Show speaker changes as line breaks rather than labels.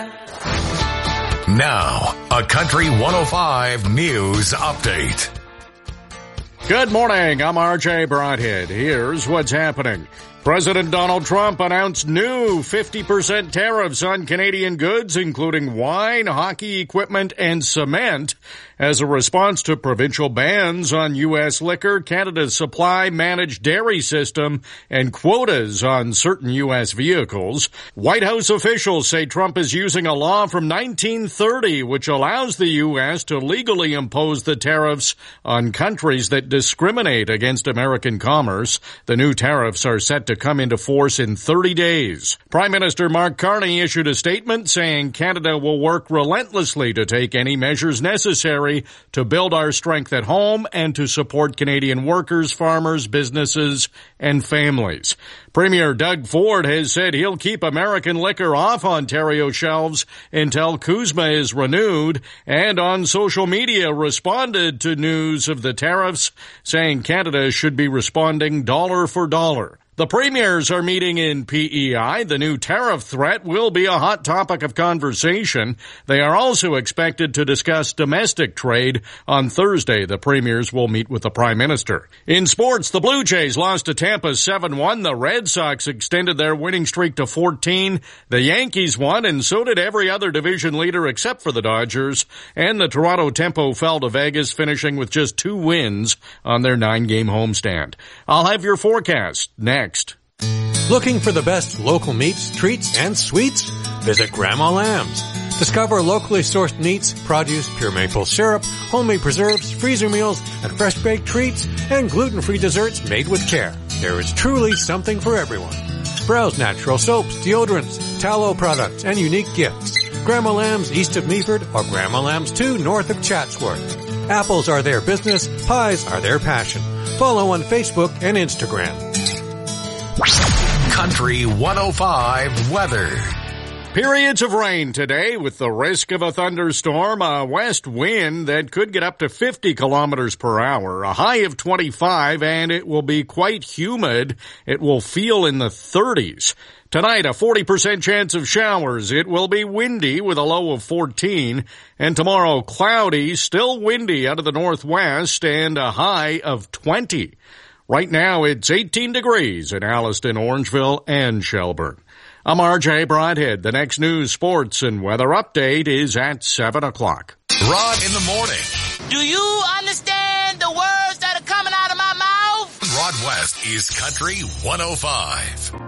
Now, a Country 105 News Update.
Good morning, I'm RJ Broadhead. Here's what's happening. President Donald Trump announced new 50% tariffs on Canadian goods, including wine, hockey equipment, and cement, as a response to provincial bans on U.S. liquor, Canada's supply-managed dairy system, and quotas on certain U.S. vehicles. White House officials say Trump is using a law from 1930 which allows the U.S. to legally impose the tariffs on countries that discriminate against American commerce. The new tariffs are set to come into force in 30 days. Prime Minister Mark Carney issued a statement saying Canada will work relentlessly to take any measures necessary to build our strength at home and to support Canadian workers, farmers, businesses, and families. Premier Doug Ford has said he'll keep American liquor off Ontario shelves until CUSMA is renewed, and on social media responded to news of the tariffs, saying Canada should be responding dollar for dollar. The premiers are meeting in PEI. The new tariff threat will be a hot topic of conversation. They are also expected to discuss domestic trade. On Thursday, the premiers will meet with the Prime Minister. In sports, the Blue Jays lost to Tampa 7-1. The Red Sox extended their winning streak to 14. The Yankees won, and so did every other division leader except for the Dodgers. And the Toronto Tempo fell to Vegas, finishing with just 2 wins on their 9-game homestand. I'll have your forecast next.
Looking for the best local meats, treats, and sweets? Visit Grandma Lamb's. Discover locally sourced meats, produce, pure maple syrup, homemade preserves, freezer meals, and fresh-baked treats, and gluten-free desserts made with care. There is truly something for everyone. Browse natural soaps, deodorants, tallow products, and unique gifts. Grandma Lamb's east of Meaford or Grandma Lamb's 2 north of Chatsworth. Apples are their business, pies are their passion. Follow on Facebook and Instagram.
Country 105 weather.
Periods of rain today with the risk of a thunderstorm, a west wind that could get up to 50 kilometers per hour, a high of 25, and it will be quite humid. It will feel in the 30s. Tonight, a 40% chance of showers. It will be windy with a low of 14. And tomorrow, cloudy, still windy out of the northwest, and a high of 20. Right now, it's 18 degrees in Alliston, Orangeville, and Shelburne. I'm RJ Broadhead. The next news, sports, and weather update is at 7 o'clock.
Rod in the morning.
Do you understand the words that are coming out of my mouth?
Rod West is Country 105.